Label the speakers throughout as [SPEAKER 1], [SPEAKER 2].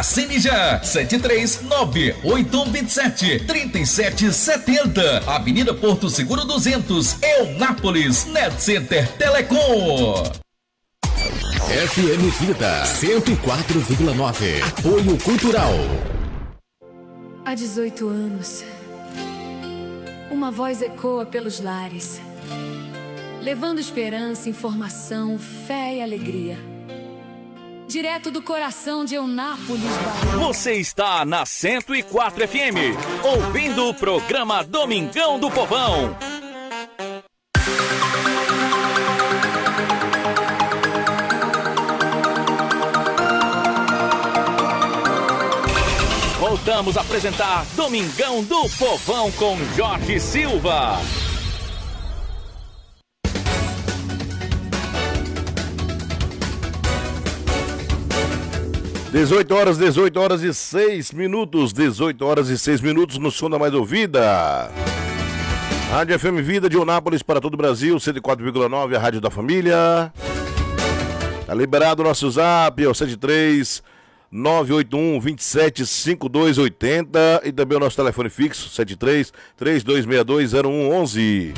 [SPEAKER 1] Assine já, 739-8127-3770. Avenida Porto Seguro 200, Eunápolis, Net Center Telecom.
[SPEAKER 2] FM Vida 104,9. Apoio Cultural.
[SPEAKER 3] Há 18 anos, uma voz ecoa pelos lares, levando esperança, informação, fé e alegria. Direto do coração de Eunápolis, Bahia.
[SPEAKER 4] Você está na 104 FM, ouvindo o programa Domingão do Povão. Voltamos a apresentar Domingão do Povão com Jorge Silva.
[SPEAKER 5] Dezoito horas e 6 minutos, 18 horas e 6 minutos no som da mais ouvida. Rádio FM Vida de Eunápolis para todo o Brasil, 104,9, a rádio da família. Tá liberado o nosso zap, é o 73 981 27 5280 e também o nosso telefone fixo, 73 3262 0111.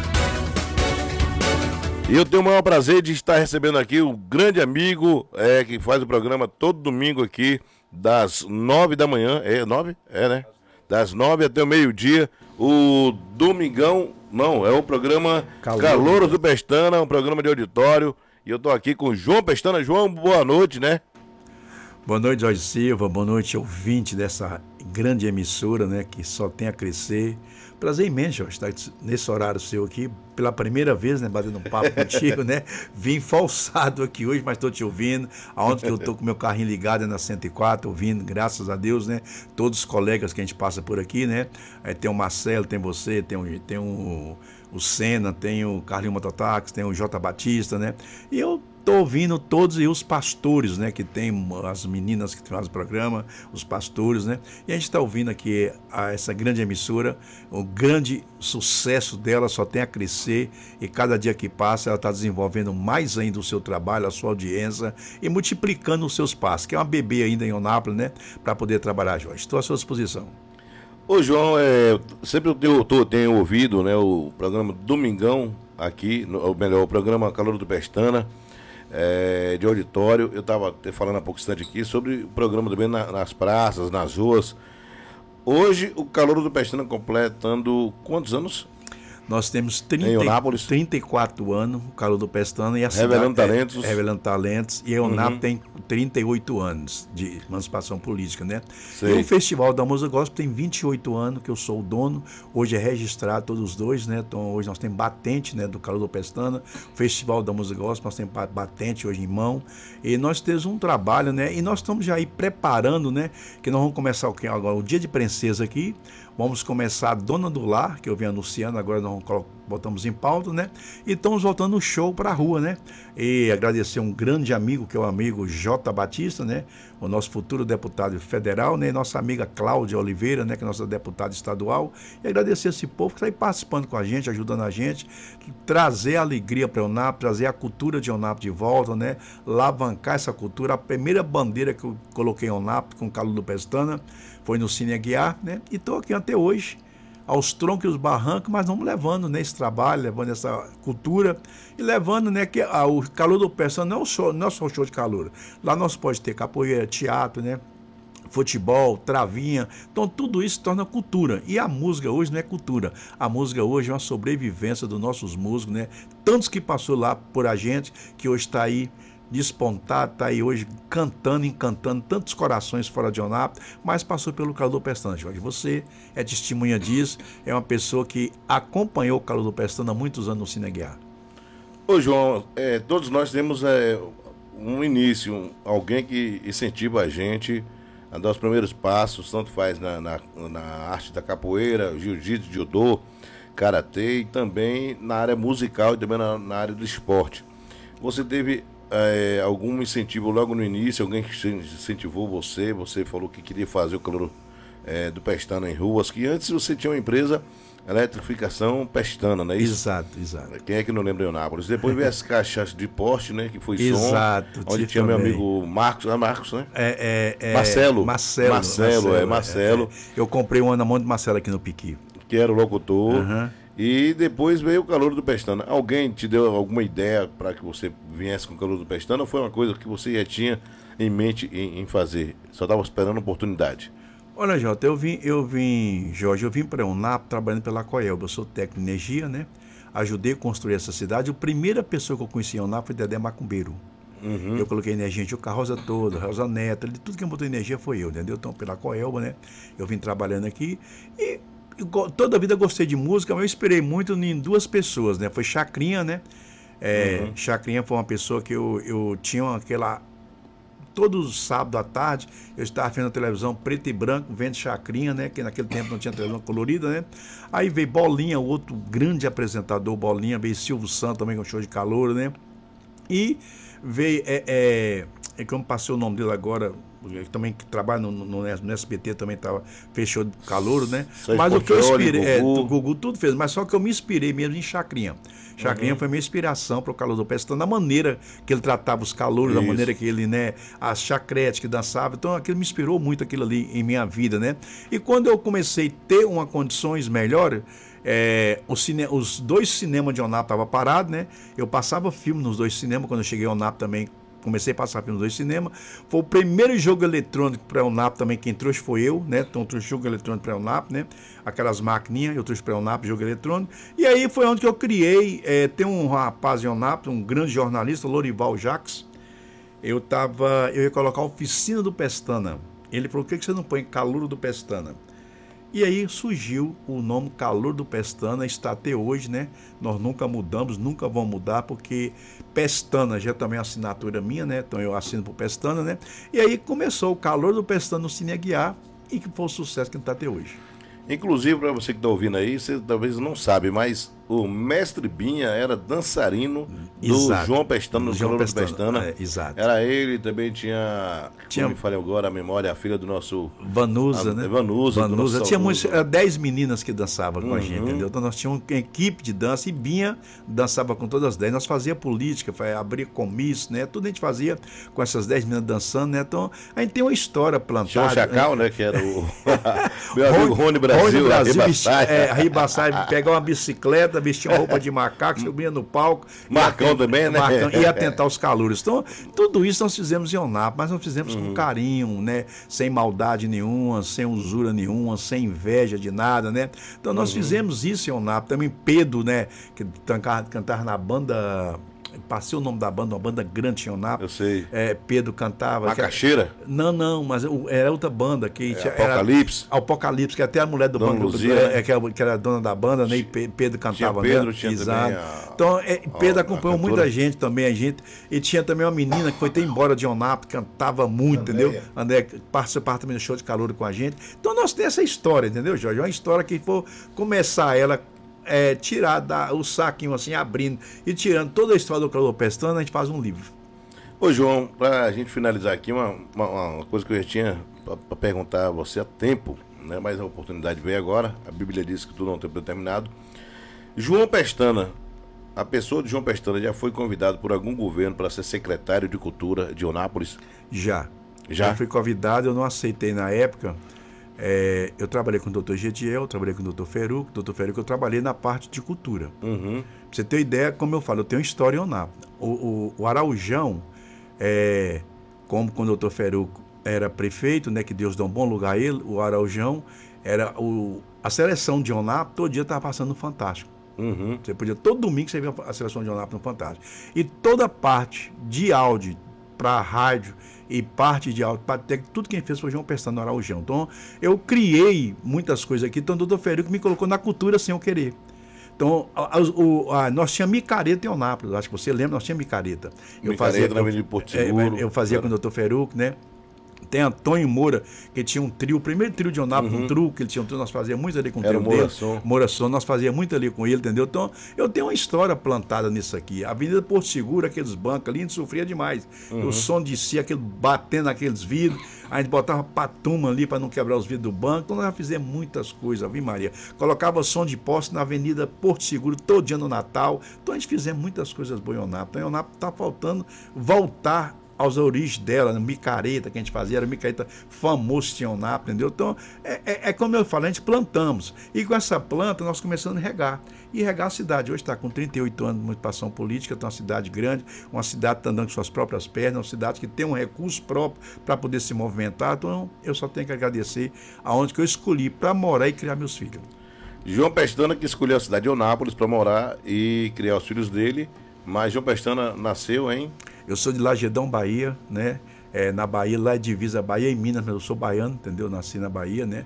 [SPEAKER 5] E eu tenho o maior prazer de estar recebendo aqui o grande amigo que faz o programa todo domingo aqui, das 9 da manhã. É 9? É, né? Das 9 até o meio-dia. O Domingão, não, é o programa Calouros do Pestana, um programa de auditório. E eu tô aqui com o João Pestana. João, boa noite, né?
[SPEAKER 6] Boa noite, Jorge Silva. Boa noite, ouvinte dessa grande emissora, né? Que só tem a crescer. Prazer imenso, Jorge, estar nesse horário seu aqui, pela primeira vez, né, batendo um papo contigo, né? Vim falsado aqui hoje, mas estou te ouvindo. Aonde que eu estou com meu carrinho ligado é na 104, ouvindo, graças a Deus, né? Todos os colegas que a gente passa por aqui, né? Aí tem o Marcelo, tem você, tem o Senna, tem o Carlinho Mototáxi, tem o J. Batista, né? E eu estou ouvindo todos, e os pastores, né, que tem as meninas que fazem o programa, os pastores, né, e a gente está ouvindo aqui essa grande emissora, o grande sucesso dela só tem a crescer, e cada dia que passa ela está desenvolvendo mais ainda o seu trabalho, a sua audiência, e multiplicando os seus passos, que é uma bebê ainda em Eunápolis, né, para poder trabalhar, Jorge. Estou à sua disposição.
[SPEAKER 5] Ô João, sempre eu tenho ouvido, né, o programa Domingão aqui, ou melhor, o programa Calor do Pestana, de auditório. Eu estava falando há pouco instante aqui sobre o programa também nas praças, nas ruas. Hoje o Calor do Pestana completando quantos anos?
[SPEAKER 6] Nós temos 34 anos, o Calor do Pestana, e a
[SPEAKER 5] Revelando Talentos.
[SPEAKER 6] Revelando Talentos, e a Eunápolis tem 38 anos de emancipação política, né?
[SPEAKER 5] Sei.
[SPEAKER 6] E o Festival da Música Gospel tem 28 anos, que eu sou o dono, hoje é registrado todos os dois, né? Então hoje nós temos batente, né, do Calor do Pestana, o Festival da Música Gospel, nós temos batente hoje em mão, e nós temos um trabalho, né? E nós estamos já aí preparando, né? Que nós vamos começar agora, o Dia de Princesa aqui. Vamos começar a Dona do Lar, que eu vim anunciando, agora nós botamos em pauta, né? E estamos voltando o show para a rua, né? E agradecer um grande amigo, que é o amigo J. Batista, né? O nosso futuro deputado federal, né? E nossa amiga Cláudia Oliveira, né? Que é nossa deputada estadual. E agradecer esse povo que está aí participando com a gente, ajudando a gente, trazer a alegria para Eunápolis, trazer a cultura de Eunápolis de volta, né? Alavancar essa cultura. A primeira bandeira que eu coloquei em Eunápolis com o Calor do Pestana foi no Cine Aguiar, né? E estou aqui até hoje, aos troncos e os barrancos, mas vamos levando, né, esse trabalho, levando essa cultura e levando, né, que o Calor do Pestana não é só show de calor. Lá nós pode ter capoeira, teatro, né? Futebol, travinha, então tudo isso torna cultura. E a música hoje não é cultura, a música hoje é uma sobrevivência dos nossos músicos, né? Tantos que passou lá por a gente, que hoje está aí despontar, está aí hoje cantando, encantando tantos corações fora de Eunápolis, mas passou pelo Calor do Pestana, Jorge. Você é testemunha disso, é uma pessoa que acompanhou o Calor do Pestana há muitos anos no Cine Aguiar.
[SPEAKER 5] Ô João, todos nós temos um início, alguém que incentiva a gente a dar os primeiros passos, tanto faz na arte da capoeira, jiu-jitsu, judô, karatê, e também na área musical e também na área do esporte. Você teve algum incentivo logo no início, alguém que incentivou você falou que queria fazer o Calor do Pestana em ruas, que antes você tinha uma empresa Eletrificação Pestana, não é isso?
[SPEAKER 6] Exato.
[SPEAKER 5] Quem é que não lembra de Eunápolis? Depois veio as caixas de poste, né? Que foi
[SPEAKER 6] Exato,
[SPEAKER 5] som. Onde tinha
[SPEAKER 6] também.
[SPEAKER 5] meu amigo Marcos, né?
[SPEAKER 6] Marcelo.
[SPEAKER 5] Marcelo.
[SPEAKER 6] Eu comprei uma na mão de Marcelo aqui no Piqui.
[SPEAKER 5] Que era o locutor.
[SPEAKER 6] Uhum.
[SPEAKER 5] E depois veio o Calor do Pestana. Alguém te deu alguma ideia para que você viesse com o Calor do Pestana ou foi uma coisa que você já tinha em mente em fazer? Só estava esperando a oportunidade?
[SPEAKER 6] Olha, Jota, eu vim para Eunápolis trabalhando pela Coelba. Eu sou técnico de energia, né? Ajudei a construir essa cidade. A primeira pessoa que eu conheci em Eunápolis foi Dedé Macumbeiro.
[SPEAKER 5] Uhum.
[SPEAKER 6] Eu coloquei energia em Carroza toda, Rosa Neta, tudo que botou energia foi eu, entendeu? Então, pela Coelba, né? Eu vim trabalhando aqui e toda a vida gostei de música, mas eu inspirei muito em duas pessoas, né? Foi Chacrinha, né? Chacrinha foi uma pessoa que eu tinha aquela... Todos os sábados à tarde, eu estava vendo a televisão preto e branco, vendo Chacrinha, né? Que naquele tempo não tinha televisão colorida, né? Aí veio Bolinha, outro grande apresentador, Bolinha, veio Silvio Santos também com show de calor, né? E veio, como passei o nome dele agora, também que trabalha no SBT, também fechou de calor, né? Mas o que eu inspirei, Gugu tudo fez, mas só que eu me inspirei mesmo em Chacrinha. Chacrinha foi minha inspiração para o Calor do Pestana, da maneira que ele tratava os calouros, da maneira que ele, né, as chacretes que dançava, então aquilo me inspirou muito aquilo ali em minha vida, né? E quando eu comecei a ter uma condições melhores, os dois cinemas de Eunápolis estavam parados, né? Eu passava filme nos dois cinemas, quando eu cheguei a Eunápolis também, comecei a passar filme nos dois cinemas. Foi o primeiro jogo eletrônico para Eunápolis também, quem trouxe foi eu, né? Então eu trouxe jogo eletrônico para Eunápolis, né? Aquelas maquininhas, eu trouxe para Eunápolis jogo eletrônico. E aí foi onde que eu criei, tem um rapaz em Eunápolis, um grande jornalista, Lorival Jacques. Eu ia colocar a Oficina do Pestana. Ele falou, por que você não põe Calor do Pestana? E aí surgiu o nome Calor do Pestana, está até hoje, né? Nós nunca mudamos, nunca vamos mudar, porque Pestana já também é assinatura minha, né? Então eu assino por Pestana, né? E aí começou o Calor do Pestana no Cine Aguiar, e que foi o sucesso que está até hoje.
[SPEAKER 5] Inclusive, para você que está ouvindo aí, você talvez não sabe, mas o Mestre Binha era dançarino do João Pestana, no Calor do Pestana.
[SPEAKER 6] Exato.
[SPEAKER 5] Era ele, também tinha me falei agora a memória, a filha do nosso...
[SPEAKER 6] Vanusa, né?
[SPEAKER 5] Vanusa.
[SPEAKER 6] Tinha 10 meninas que dançavam com a gente, entendeu? Então nós tínhamos uma equipe de dança e Binha dançava com todas as 10. Nós fazia política, abria comício, né? Tudo a gente fazia com essas 10 meninas dançando, né? Então a gente tem uma história plantada.
[SPEAKER 5] Tinha o Chacal, né? Que era o meu amigo Rony Brasil,
[SPEAKER 6] Ribaçai, pegava uma bicicleta, vestia uma roupa de macaco, subia no palco.
[SPEAKER 5] Marcão também, né?
[SPEAKER 6] Ia tentar os calouros. Então, tudo isso nós fizemos em Eunápolis, mas nós fizemos com carinho, né? Sem maldade nenhuma, sem usura nenhuma, sem inveja de nada, né? Então, nós fizemos isso em Eunápolis. Também Pedro, né? Que cantava na banda... Passei o nome da banda, uma banda grande em Eunápolis.
[SPEAKER 5] Eu sei.
[SPEAKER 6] Pedro cantava.
[SPEAKER 5] Macaxeira?
[SPEAKER 6] Não, mas era outra banda.
[SPEAKER 5] Apocalipse?
[SPEAKER 6] Apocalipse, que até a mulher do bando que era dona da banda, né? E Pedro cantava.
[SPEAKER 5] Tinha Pedro, tinha também
[SPEAKER 6] Então, Pedro acompanhou muita gente também, E tinha também uma menina que foi até embora de Eunápolis, cantava muito, entendeu? André participava também do show de calor com a gente. Então, nós temos essa história, entendeu, Jorge? Uma história que for começar ela... tirar o saquinho assim, abrindo e tirando toda a história do Calor Pestana, a gente faz um livro.
[SPEAKER 5] Ô João, pra gente finalizar aqui, uma coisa que eu já tinha para perguntar a você há tempo, né? Mas a oportunidade veio agora, a Bíblia diz que tudo é um tempo determinado. João Pestana, a pessoa de João Pestana já foi convidado por algum governo para ser secretário de Cultura de Eunápolis?
[SPEAKER 6] Já fui convidado, eu não aceitei na época. Eu trabalhei com o Dr. Gediel, trabalhei com o Dr. Feruc. Eu trabalhei na parte de cultura. Pra você ter ideia, como eu falo, eu tenho história em Eunápolis. O Araujão, como quando o Dr. Feruc era prefeito, né, que Deus dá um bom lugar a ele, o Araujão era a seleção de Eunápolis, todo dia estava passando no Fantástico. Você podia, todo domingo você via a seleção de Eunápolis no Fantástico. E toda a parte de áudio para rádio e parte de áudio, tudo quem fez foi João Pestana no Araujão. Então, eu criei muitas coisas aqui, então o Dr. Feruc me colocou na cultura sem eu querer. Então, nós tínhamos micareta em Eunápolis, acho que você lembra, nós tínhamos micareta.
[SPEAKER 5] Micareta na Avenida de Porto Seguro.
[SPEAKER 6] Eu fazia com o Dr. Feruc, né? Tem Antônio Moura, que tinha um trio, o primeiro trio de Eunápolis, um truque, ele tinha um trio, nós fazíamos muito ali com o trio dele. Moura Som, nós fazíamos muito ali com ele, entendeu? Então, eu tenho uma história plantada nisso aqui. A Avenida Porto Seguro, aqueles bancos ali, a gente sofria demais. O som de si, aquele batendo naqueles vidros, a gente botava patuma ali para não quebrar os vidros do banco. Então, nós já fizemos muitas coisas, viu, Maria? Colocava som de poste na Avenida Porto Seguro, todo dia no Natal. Então, a gente fizemos muitas coisas boas em Eunápolis. Então, Eunápolis está faltando voltar às origens dela, né? Micareta que a gente fazia, era micareta famoso, tinha Eunápolis, entendeu? Então, é como eu falo, a gente plantamos. E com essa planta, nós começamos a regar. E regar a cidade. Hoje está com 38 anos de participação política, está uma cidade grande, uma cidade que está andando com suas próprias pernas, uma cidade que tem um recurso próprio para poder se movimentar. Então, eu só tenho que agradecer aonde que eu escolhi para morar e criar meus filhos.
[SPEAKER 5] João Pestana que escolheu a cidade de Eunápolis para morar e criar os filhos dele, mas João Pestana nasceu em...
[SPEAKER 6] Eu sou de Lagedão, Bahia, né? Na Bahia, lá é divisa Bahia e Minas, mas eu sou baiano, entendeu? Nasci na Bahia, né?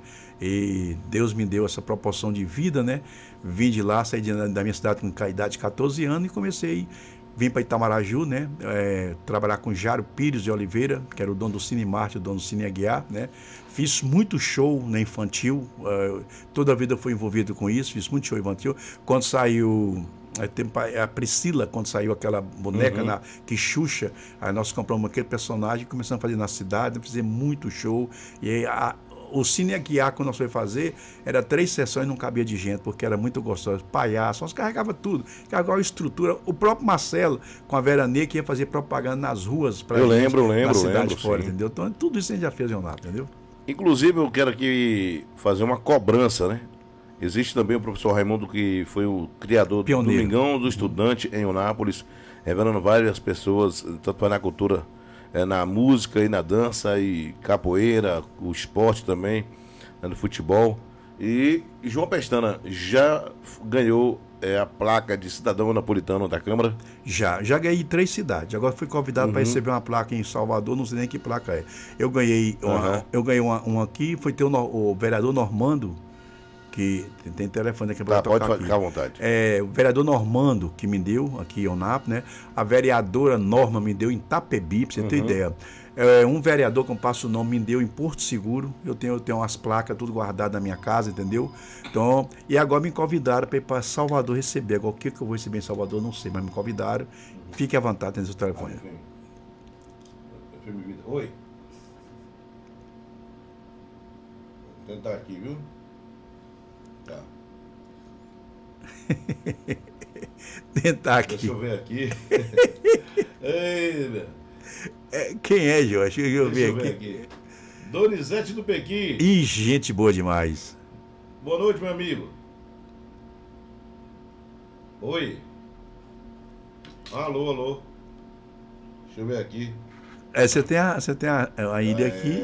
[SPEAKER 6] E Deus me deu essa proporção de vida, né? Vim de lá, saí da minha cidade com a idade de 14 anos e comecei, vim para Itamaraju, né? Trabalhar com Jário Pires de Oliveira, que era o dono do Cine Marte, o dono do Cine Aguiar, né? Fiz muito show na infantil, toda a vida fui envolvido com isso, fiz muito show infantil. Quando saiu... A Priscila, quando saiu aquela boneca que Xuxa, aí nós compramos aquele personagem e começamos a fazer na cidade, fizemos muito show. E aí o Cine Aguiar, quando nós fomos fazer, era 3 sessões e não cabia de gente, porque era muito gostoso. Palhaço, nós carregava tudo, carregava a estrutura. O próprio Marcelo, com a Vera Ney, que ia fazer propaganda nas ruas para na cidade fora, entendeu? Então tudo isso a gente já fez em Eunápolis, entendeu?
[SPEAKER 5] Inclusive, eu quero aqui fazer uma cobrança, né? Existe também o professor Raimundo, que foi o criador do Domingão do Estudante em Eunápolis, revelando várias pessoas, tanto na cultura, na música e na dança, e capoeira, o esporte também, no futebol. E João Pestana já ganhou a placa de cidadão napolitano da Câmara?
[SPEAKER 6] Já ganhei em 3 cidades. Agora fui convidado para receber uma placa em Salvador, não sei nem que placa é. Eu ganhei uma aqui, foi ter o vereador Normando, que tem telefone aqui para
[SPEAKER 5] tocar aqui. Ficar à vontade.
[SPEAKER 6] O vereador Normando, que me deu aqui em Eunápolis, né? A vereadora Norma me deu em Itapebi, para você ter ideia. Um vereador, que eu passo o nome, me deu em Porto Seguro. Eu tenho umas placas, tudo guardado na minha casa, entendeu? Então, e agora me convidaram para ir para Salvador receber. Agora, o que eu vou receber em Salvador, não sei, mas me convidaram. Fique à vontade, tem seu telefone.
[SPEAKER 5] Oi. Vou tentar aqui, viu? Tá.
[SPEAKER 6] Tentar aqui.
[SPEAKER 5] Deixa eu ver aqui. Ei,
[SPEAKER 6] quem é, Jorge? Deixa eu ver
[SPEAKER 5] aqui. Donizete do Pequi.
[SPEAKER 6] Ih, gente boa demais.
[SPEAKER 5] Boa noite, meu amigo. Oi. Alô. Deixa eu ver aqui.
[SPEAKER 6] Você tem a ilha aqui.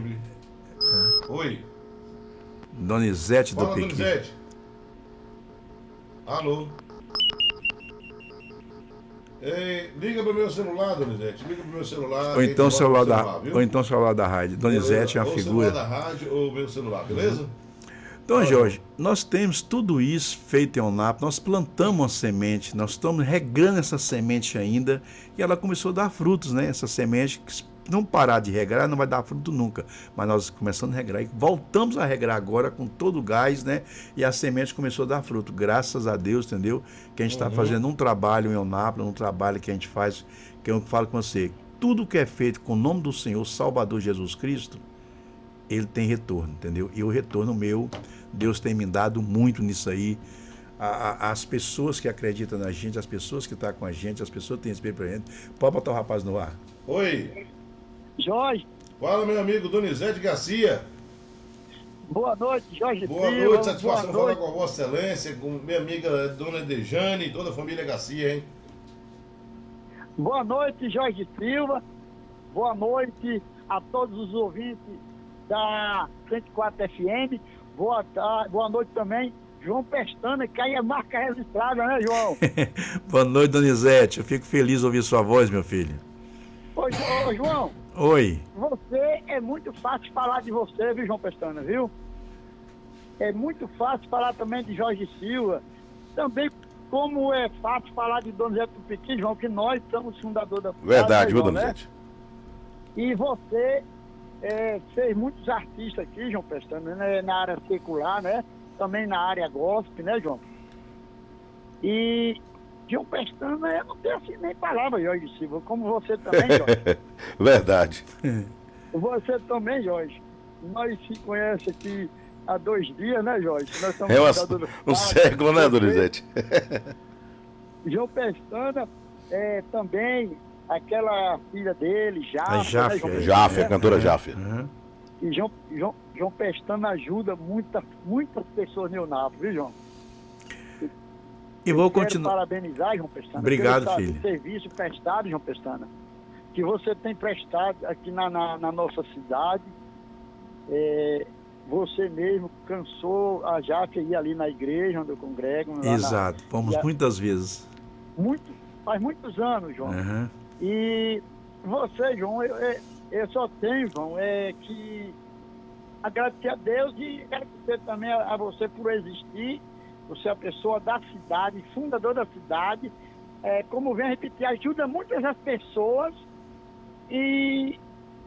[SPEAKER 5] Oi.
[SPEAKER 6] Donizete do Pequi.
[SPEAKER 5] Donizete. Alô. Liga pro meu celular, Donizete. Liga pro meu celular.
[SPEAKER 6] Ou então o celular da rádio. Donizete é uma figura.
[SPEAKER 5] Ou o celular da rádio ou o meu celular, beleza?
[SPEAKER 6] Então, Jorge, nós temos tudo isso feito em Eunápolis, nós plantamos uma semente, nós estamos regando essa semente ainda e ela começou a dar frutos, né? Essa semente, se não parar de regrar, não vai dar fruto nunca. Mas nós começamos a regrar e voltamos a regrar agora com todo o gás, né? E a semente começou a dar fruto, graças a Deus, entendeu? Que a gente está fazendo um trabalho em Eunápolis, um trabalho que a gente faz, que eu falo com você, tudo que é feito com o nome do Senhor Salvador Jesus Cristo, ele tem retorno, entendeu? E o retorno meu, Deus tem me dado muito nisso aí. As pessoas que acreditam na gente, as pessoas que estão com a gente, as pessoas que têm respeito pra gente. Pode botar o rapaz no ar.
[SPEAKER 5] Oi.
[SPEAKER 7] Jorge.
[SPEAKER 5] Fala, meu amigo Donizete Garcia.
[SPEAKER 7] Boa noite, Jorge.
[SPEAKER 5] Boa noite, satisfação falar com a Vossa Excelência, com minha amiga Dona Dejane e toda a família Garcia, hein?
[SPEAKER 7] Boa noite, Jorge Silva. Boa noite a todos os ouvintes da 104 FM. Boa noite também, João Pestana, que aí é marca registrada, né, João?
[SPEAKER 6] Boa noite, Donizete. Eu fico feliz de ouvir sua voz, meu filho.
[SPEAKER 7] Ô, João.
[SPEAKER 6] Oi.
[SPEAKER 7] Você é muito fácil falar de você, viu, João Pestana, viu? É muito fácil falar também de Jorge Silva. Também, como é fácil falar de Donizete do Pequi, João, que nós somos fundadores da
[SPEAKER 5] Verdade, viu, Donizete?
[SPEAKER 7] Né? E você fez muitos artistas aqui, João Pestana, né? Na área secular, né? Também na área gospel, né, João? E João Pestana, eu não tenho assim nem palavra, Jorge Silva, como você também, Jorge.
[SPEAKER 5] Verdade.
[SPEAKER 7] Você também, Jorge. Nós se conhecemos aqui há 2 dias, né, Jorge? Nós estamos
[SPEAKER 5] um século, né, Donizete?
[SPEAKER 7] João Pestana, também, aquela filha dele,
[SPEAKER 6] Jáfia.
[SPEAKER 7] Né,
[SPEAKER 5] Jáfia, cantora Jáfia.
[SPEAKER 7] E João Pestana ajuda muitas pessoas neonápolis, viu, João?
[SPEAKER 6] E vou
[SPEAKER 7] quero
[SPEAKER 6] continuar.
[SPEAKER 7] parabenizar, João Pestana.
[SPEAKER 6] Obrigado,
[SPEAKER 7] pelo
[SPEAKER 6] filho.
[SPEAKER 7] serviço prestado, João Pestana, que você tem prestado aqui na nossa cidade. Você mesmo cansou a Jáfia ir ali na igreja onde eu congrego.
[SPEAKER 6] Exato, fomos muitas vezes.
[SPEAKER 7] Faz muitos anos, João.
[SPEAKER 6] Uhum.
[SPEAKER 7] E você, João, eu só tenho, João, que agradecer a Deus e agradecer também a você por existir. Você é a pessoa da cidade, fundador da cidade. Como vem repetir, ajuda muitas as pessoas. E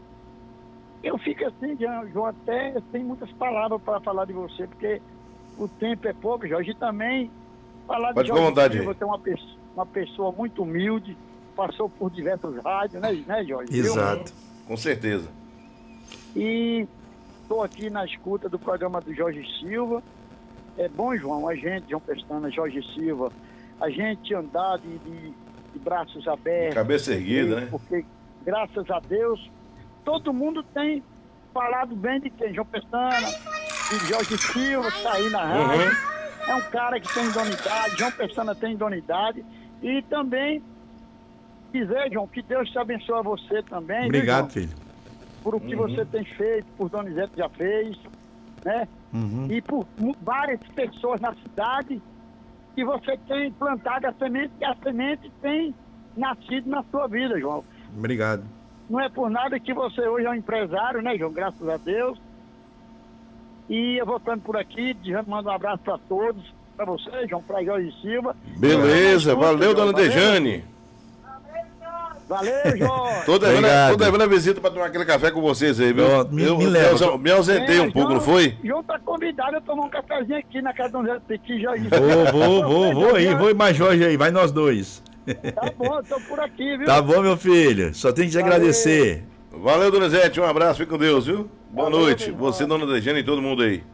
[SPEAKER 7] eu fico assim, João, até sem muitas palavras para falar de você, porque o tempo é pouco, Jorge. E também falar
[SPEAKER 5] Pode
[SPEAKER 7] de Jorge
[SPEAKER 5] vontade.
[SPEAKER 7] Silva, você é uma pessoa muito humilde, passou por diversos rádios, né, Jorge?
[SPEAKER 6] Exato.
[SPEAKER 5] Com certeza.
[SPEAKER 7] E estou aqui na escuta do programa do Jorge Silva. É bom, João, a gente, João Pestana, Jorge Silva, a gente andar de braços abertos.
[SPEAKER 5] De cabeça erguida, né?
[SPEAKER 7] Porque, graças a Deus, todo mundo tem falado bem de quem? João Pestana, de Jorge Silva, que está aí na rádio. É um cara que tem idoneidade, João Pestana tem idoneidade. E também dizer, João, que Deus te abençoe a você também.
[SPEAKER 6] Obrigado,
[SPEAKER 7] viu,
[SPEAKER 6] filho.
[SPEAKER 7] por o que você tem feito, por Donizete já fez, né? E por várias pessoas na cidade que você tem plantado a semente, e a semente tem nascido na sua vida, João.
[SPEAKER 6] Obrigado.
[SPEAKER 7] Não é por nada que você hoje é um empresário, né, João? Graças a Deus. E eu voltando por aqui, mando um abraço para todos, para você, João, para Jorge Silva.
[SPEAKER 5] Beleza, valeu, dona Dejane.
[SPEAKER 7] Valeu, João.
[SPEAKER 5] Tô devendo a visita pra tomar aquele café com vocês aí, viu?
[SPEAKER 6] Me leva.
[SPEAKER 5] Me ausentei um pouco,
[SPEAKER 7] João,
[SPEAKER 5] não foi?
[SPEAKER 7] João tá convidado a tomar um cafezinho aqui na casa do Zé Petit, Jorge.
[SPEAKER 6] Vou aí, vou mais Jorge aí, vai nós dois.
[SPEAKER 7] Tá bom, tô por aqui, viu?
[SPEAKER 6] Tá bom, meu filho, só tenho que te agradecer.
[SPEAKER 5] Valeu, Donizete, um abraço, fique com Deus, viu? Boa
[SPEAKER 7] Valeu,
[SPEAKER 5] noite,
[SPEAKER 7] meu
[SPEAKER 5] você, dona Dejane e todo mundo aí.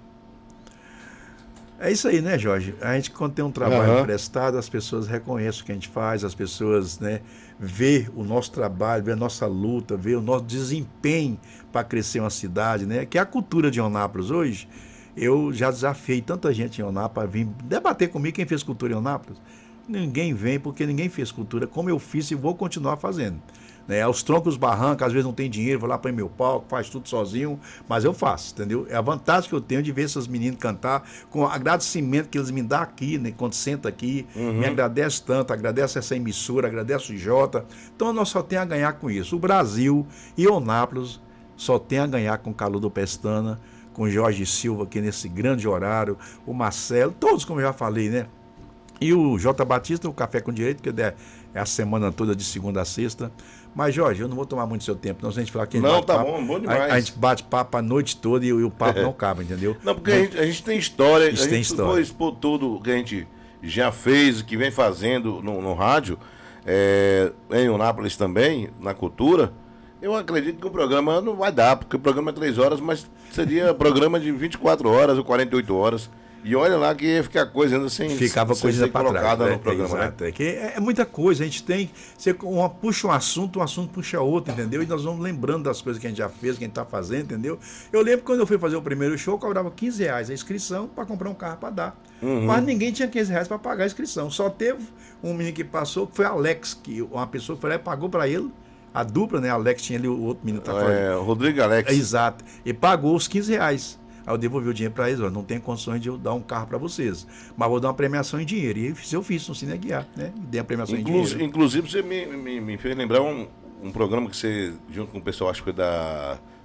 [SPEAKER 6] É isso aí, né, Jorge? A gente, quando tem um trabalho prestado, as pessoas reconhecem o que a gente faz, as pessoas, né, vê o nosso trabalho, vê a nossa luta, vê o nosso desempenho para crescer uma cidade, né? Que é a cultura de Eunápolis hoje. Eu já desafiei tanta gente em Eunápolis para vir debater comigo quem fez cultura em Eunápolis. Ninguém vem porque ninguém fez cultura como eu fiz e vou continuar fazendo. Né? Aos troncos, barrancos, às vezes não tem dinheiro, vou lá para meu palco, faz tudo sozinho, mas eu faço, entendeu? É a vantagem que eu tenho de ver esses meninos cantar, com o agradecimento que eles me dão aqui, né? Quando senta aqui, me agradece tanto, agradece essa emissora, agradece o Jota. Então nós só tem a ganhar com isso. O Brasil e Eunápolis só tem a ganhar com o Calor do Pestana, com o Jorge Silva aqui nesse grande horário, o Marcelo, todos como eu já falei, né? E o J. Batista, o Café com Direito, que é a semana toda de segunda a sexta. Mas, Jorge, eu não vou tomar muito seu tempo, não, se a gente falar que a gente
[SPEAKER 5] Não,
[SPEAKER 6] bate
[SPEAKER 5] tá
[SPEAKER 6] papo,
[SPEAKER 5] bom demais.
[SPEAKER 6] a gente bate papo a noite toda e o papo não acaba, entendeu?
[SPEAKER 5] Não, porque a gente tem história,
[SPEAKER 6] Isso
[SPEAKER 5] a
[SPEAKER 6] tem
[SPEAKER 5] gente
[SPEAKER 6] história.
[SPEAKER 5] foi expor tudo que a gente já fez, que vem fazendo no rádio, em Eunápolis também, na cultura. Eu acredito que o programa não vai dar, porque o programa é 3 horas, mas seria programa de 24 horas ou 48 horas. E olha lá que ia ficar coisa ainda sem
[SPEAKER 6] Ficava coisa
[SPEAKER 5] ser
[SPEAKER 6] para
[SPEAKER 5] colocada
[SPEAKER 6] trás,
[SPEAKER 5] no programa,
[SPEAKER 6] exato,
[SPEAKER 5] né?
[SPEAKER 6] É, que é muita coisa, a gente tem, você puxa um assunto puxa outro, entendeu? E nós vamos lembrando das coisas que a gente já fez, que a gente está fazendo, entendeu? Eu lembro quando eu fui fazer o primeiro show, eu cobrava R$15 a inscrição para comprar um carro para dar. Mas ninguém tinha R$15 para pagar a inscrição. Só teve um menino que passou, que foi Alex, que uma pessoa foi lá e pagou para ele. A dupla, né? Alex tinha ali, o outro menino tá
[SPEAKER 5] O Rodrigo Alex.
[SPEAKER 6] Exato. E pagou os R$15. Aí eu devolvi o dinheiro para eles, ó, não tem condições de eu dar um carro para vocês, mas vou dar uma premiação em dinheiro. E eu fiz no Cine Guiar, né? Dei a premiação em dinheiro.
[SPEAKER 5] Inclusive, você me fez lembrar um programa que você, junto com o pessoal, acho que foi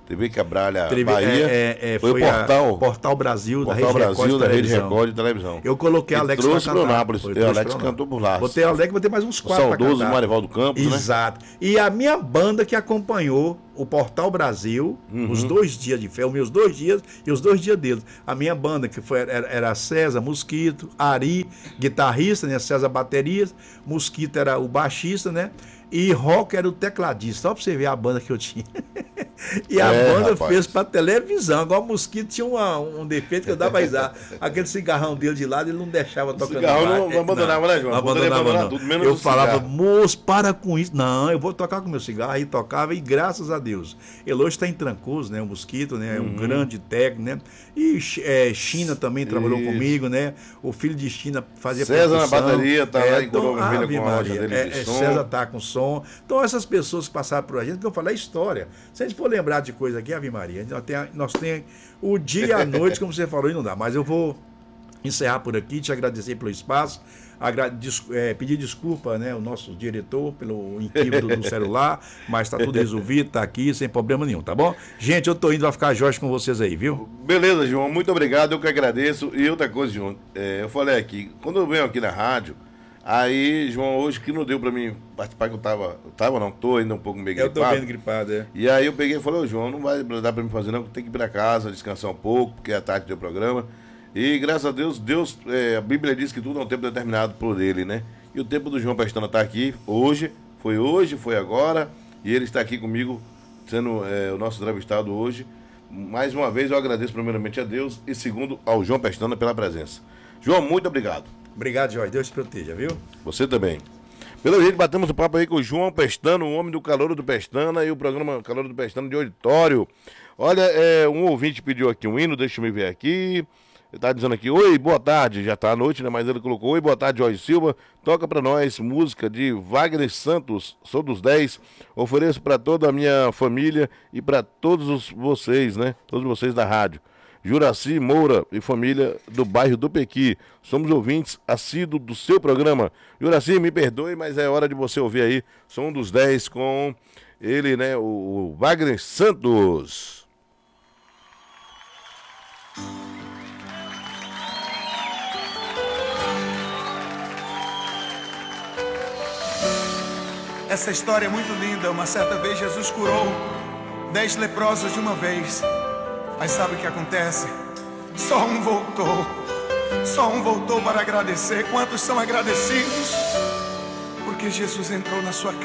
[SPEAKER 5] TV Cabralha,
[SPEAKER 6] TV,
[SPEAKER 5] Bahia.
[SPEAKER 6] Foi
[SPEAKER 5] o
[SPEAKER 6] Portal Brasil, da Rede
[SPEAKER 5] Brasil, da Rede
[SPEAKER 6] Televisão.
[SPEAKER 5] Record de televisão.
[SPEAKER 6] Eu coloquei Alex
[SPEAKER 5] trouxe
[SPEAKER 6] pra cantar.
[SPEAKER 5] pro Nápoles. O Alex cantou por lá.
[SPEAKER 6] Botei Alex, botei mais uns 4 pra
[SPEAKER 5] Saudoso
[SPEAKER 6] cantar.
[SPEAKER 5] Marivaldo Campos, né?
[SPEAKER 6] Exato. E a minha banda que acompanhou o Portal Brasil, os 2 dias de fé, os meus 2 dias e os 2 dias deles. A minha banda, que era César Mosquito, Ari, guitarrista, né? César baterias, Mosquito era o baixista, né? E Rock era o tecladista. Só pra você ver a banda que eu tinha. E a banda
[SPEAKER 5] rapaz.
[SPEAKER 6] fez pra televisão. Agora o Mosquito tinha um defeito que eu dava risada. Aquele cigarrão dele de lado, ele não deixava tocando.
[SPEAKER 5] Cigarrão não abandonava, né, João?
[SPEAKER 6] Não abandonava, não.
[SPEAKER 5] Tudo, menos
[SPEAKER 6] eu
[SPEAKER 5] o
[SPEAKER 6] falava,
[SPEAKER 5] cigarro.
[SPEAKER 6] moço, para com isso. Não, eu vou tocar com meu cigarro. Aí tocava e graças a Deus. Ele hoje está em Trancoso, né? O Mosquito, né? É um grande técnico, né? E China também trabalhou comigo, né? O filho de China fazia
[SPEAKER 5] César
[SPEAKER 6] percussão.
[SPEAKER 5] na bateria, tá lá em
[SPEAKER 6] então,
[SPEAKER 5] Corovilha com a loja
[SPEAKER 6] Maria,
[SPEAKER 5] dele de som.
[SPEAKER 6] César tá com som. Então essas pessoas que passaram por a gente, que eu falei, é história. Se a gente for lembrar de coisa aqui, Ave Maria, nós temos o dia e a noite, como você falou, e não dá. Mas eu vou encerrar por aqui, te agradecer pelo espaço, pedir desculpa, né, o nosso diretor pelo equívoco do celular, mas tá tudo resolvido, tá aqui, sem problema nenhum, tá bom? Gente, eu tô indo, vai ficar Jorge com vocês aí, viu?
[SPEAKER 5] Beleza, João, muito obrigado, eu que agradeço. E outra coisa, João, eu falei aqui, quando eu venho aqui na rádio, aí, João, hoje que não deu pra mim participar, que tô ainda um pouco meio gripado.
[SPEAKER 6] Eu tô bem gripado, é.
[SPEAKER 5] E aí eu peguei e falei, ô João, não vai dar pra mim fazer não, tem que ir pra casa, descansar um pouco, porque é a tarde do programa. E graças a Deus, a Bíblia diz que tudo é um tempo determinado por ele, né? E o tempo do João Pestana tá aqui hoje, foi agora, e ele está aqui comigo, sendo o nosso entrevistado hoje. Mais uma vez eu agradeço primeiramente a Deus e segundo ao João Pestana pela presença. João, muito obrigado.
[SPEAKER 6] Obrigado, Jorge. Deus te proteja, viu?
[SPEAKER 5] Você também. Pelo jeito, batemos o papo aí com o João Pestana, o homem do Calouro do Pestana e o programa Calouro do Pestana de auditório. Olha, um ouvinte pediu aqui um hino, deixa eu ver aqui. Ele tá dizendo aqui, oi, boa tarde, já tá à noite, né? Mas ele colocou, oi, boa tarde, Jorge Silva. Toca pra nós música de Wagner Santos, sou dos 10. Ofereço pra toda a minha família e pra todos vocês, né? Todos vocês da rádio. Juraci Moura e família do bairro do Pequi. Somos ouvintes assíduos do seu programa. Juraci, me perdoe, mas é hora de você ouvir aí Som dos 10 com ele, né? O Wagner Santos.
[SPEAKER 8] Essa história é muito linda. Uma certa vez Jesus curou 10 leprosos de uma vez. Mas sabe o que acontece? Só um voltou para agradecer. Quantos são agradecidos? Porque Jesus entrou na sua casa.